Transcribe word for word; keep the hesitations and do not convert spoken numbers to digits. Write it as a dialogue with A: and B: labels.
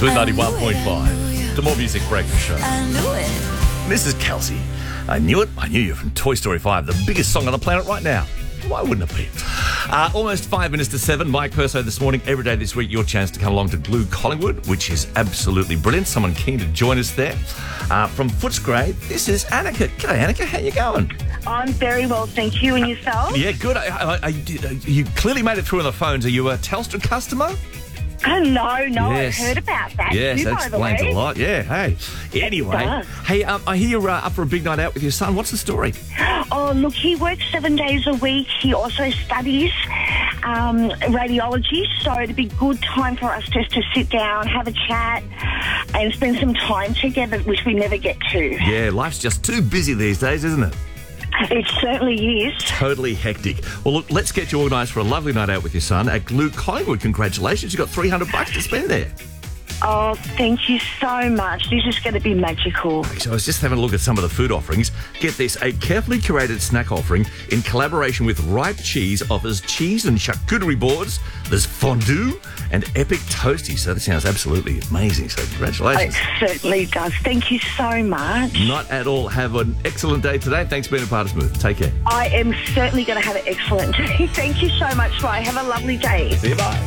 A: Smooth ninety-one point five. The More Music Breakfast Show.
B: I knew it.
A: This is Kelsey. I knew it. I knew you from Toy Story five, the biggest song on the planet right now. Why wouldn't it be? Uh, almost five minutes to seven. Mike Perso this morning. Every day this week, your chance to come along to Glue Collingwood, which is absolutely brilliant. Someone keen to join us there. Uh, from Footscray, this is Annika. G'day, Annika. How you going?
C: I'm very well, thank you. And yourself?
A: Yeah, good. I, I, I, you clearly made it through on the phones. Are you a Telstra customer?
C: Oh, no, no,
A: Yes.
C: I've heard about that
A: Yes,
C: too,
A: that
C: by the
A: explains
C: way.
A: a lot. Yeah, hey. Anyway,
C: does.
A: hey, um, I hear you're uh, up for a big night out with your son. What's the story?
C: Oh, look, he works seven days a week. He also studies um, radiology, so it'd be a good time for us just to sit down, have a chat, and spend some time together, which we never get to.
A: Yeah, life's just too busy these days, isn't it?
C: It certainly is.
A: Totally hectic. Well, look, let's get you organised for a lovely night out with your son at Glue Collingwood. Congratulations, you've got three hundred bucks to spend there.
C: Oh, thank you so much. This is going to be magical.
A: So I was just having a look at some of the food offerings. Get this, a carefully curated snack offering in collaboration with Ripe Cheese offers cheese and charcuterie boards. There's fondue and epic toasties. So that sounds absolutely amazing. So congratulations.
C: It certainly does. Thank you so much.
A: Not at all. Have an excellent day today. Thanks for being a part of Smooth. Take care.
C: I am certainly going to have an excellent day. Thank you so much, Ryan. Have a lovely day.
A: See you, bye.